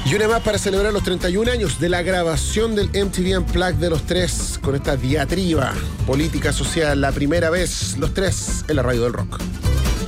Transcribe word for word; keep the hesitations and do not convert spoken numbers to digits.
Y una más para celebrar los treinta y un años de la grabación del M T V Unplugged de Los Tres, con esta diatriba política social, la primera vez, Los Tres en la radio del rock.